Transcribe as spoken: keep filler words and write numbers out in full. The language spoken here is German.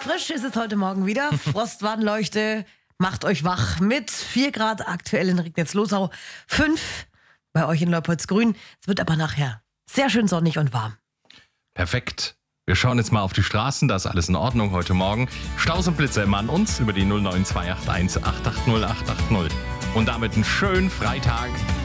Frisch ist es heute Morgen wieder. Frostwarnleuchte macht euch wach mit vier Grad aktuell in Regnitz-Losau, fünf bei euch in Leupoldsgrün. Es wird aber nachher sehr schön sonnig und warm. Perfekt. Wir schauen jetzt mal auf die Straßen, da ist alles in Ordnung heute Morgen. Staus und Blitzer immer an uns über die null neun zwei acht eins acht acht null acht acht null. Und damit einen schönen Freitag.